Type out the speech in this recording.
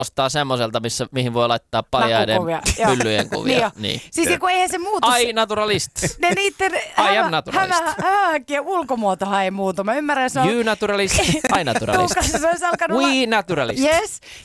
ostaa semmoiselta, mihin voi laittaa paljaiden myllyjen kuvia. Niin. Siis kun eihän se muutu. I naturalist. Ne niitten I am naturalist. hämähäkkien ulkomuotohan ei muutu. Mä ymmärrän, se on... You naturalist, I naturalist. Se olisi alkanut We naturalist. Yes.